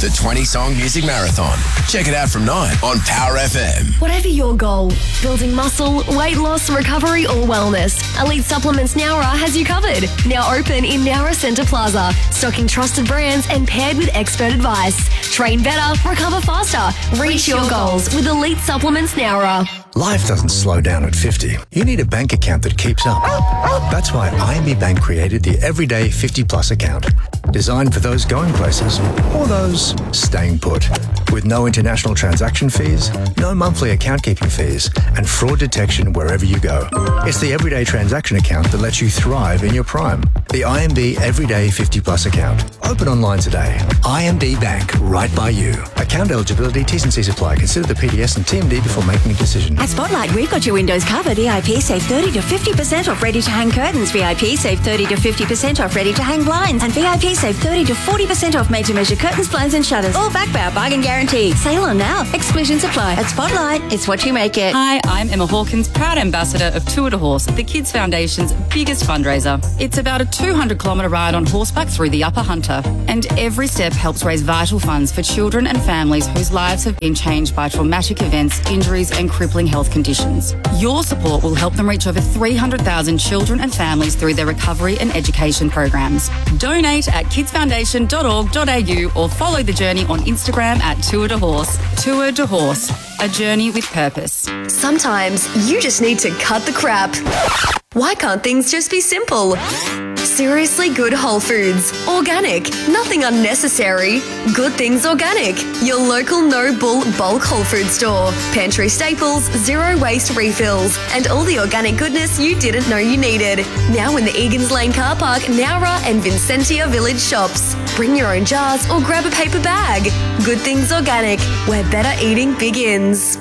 The 20-song music marathon. Check it out from 9 on Power FM. Whatever your goal, building muscle, weight loss, recovery or wellness, Elite Supplements Nowra has you covered. Now open in Nowra Centre Plaza, stocking trusted brands and paired with expert advice. Train better, recover faster, reach your goals with Elite Supplements Nowra. Life doesn't slow down at 50. You need a bank account that keeps up. That's why IMB Bank created the Everyday 50 Plus account. Designed for those going places or those staying put. With no international transaction fees, no monthly account keeping fees, and fraud detection wherever you go. It's the everyday transaction account that lets you thrive in your prime. The IMB Everyday 50 Plus account. Open online today. IMB Bank, right by you. Account eligibility, T's and C's apply. Consider the PDS and TMD before making a decision. At Spotlight, we've got your windows covered. VIP save 30 to 50% off ready-to-hang curtains. VIP save 30 to 50% off ready-to-hang blinds. And VIP save 30 to 40% off made-to-measure curtains, blinds and shutters. All backed by our bargain guarantee. Sail on now. Exclusions apply. At Spotlight, it's what you make it. Hi, I'm Emma Hawkins, proud ambassador of Tour de Horse, the Kids Foundation's biggest fundraiser. It's about a 200-kilometre ride on horseback through the Upper Hunter. And every step helps raise vital funds for children and families whose lives have been changed by traumatic events, injuries and crippling health conditions. Your support will help them reach over 300,000 children and families through their recovery and education programs. Donate at kidsfoundation.org.au or follow the journey on Instagram at Tour de Horse. Tour de Horse, a journey with purpose. Sometimes you just need to cut the crap. Why can't things just be simple? Seriously Good Whole Foods. Organic. Nothing unnecessary. Good Things Organic. Your local no-bull bulk whole food store. Pantry staples, zero waste refills, and all the organic goodness you didn't know you needed. Now in the Egan's Lane car park, Nowra and Vincentia Village shops. Bring your own jars or grab a paper bag. Good Things Organic, where better eating begins.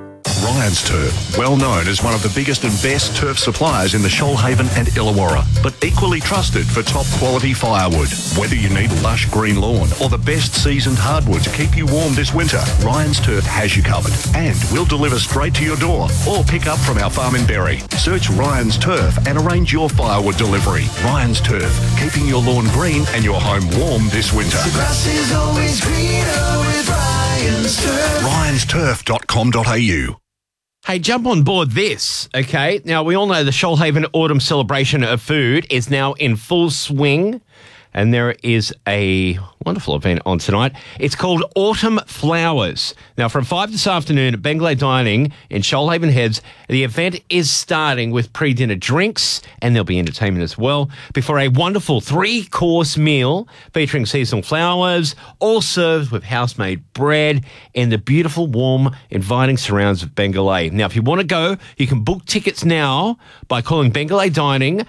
Ryan's Turf, well known as one of the biggest and best turf suppliers in the Shoalhaven and Illawarra, but equally trusted for top quality firewood. Whether you need lush green lawn or the best seasoned hardwood to keep you warm this winter, Ryan's Turf has you covered and will deliver straight to your door or pick up from our farm in Berry. Search Ryan's Turf and arrange your firewood delivery. Ryan's Turf, keeping your lawn green and your home warm this winter. The grass is always greener with Ryan's Turf. ryansturf.com.au. Hey, jump on board this, okay? Now, we all know the Shoalhaven Autumn Celebration of Food is now in full swing, and there is a wonderful event on tonight. It's called Autumn Flowers. Now, from 5 this afternoon at Bengalay Dining in Shoalhaven Heads, the event is starting with pre-dinner drinks, and there'll be entertainment as well, before a wonderful 3-course meal featuring seasonal flowers, all served with house-made bread in the beautiful, warm, inviting surrounds of Bengalay. Now, if you want to go, you can book tickets now by calling Bengalay Dining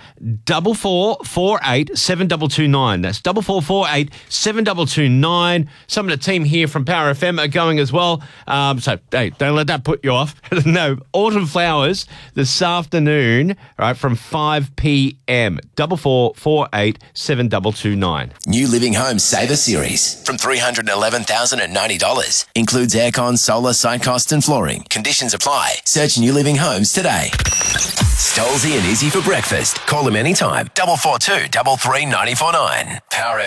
4448 7229. That's 4448 7229. Some of the team here from Power FM are going as well. So, hey, don't let that put you off. No, Autumn Flowers this afternoon, right, from 5 p.m. 4448 7229. New Living Home Saver Series from $311,090. Includes aircon, solar, site costs and flooring. Conditions apply. Search New Living Homes today. Stolzy and Izzy for breakfast. Call them anytime. 442 33949. Power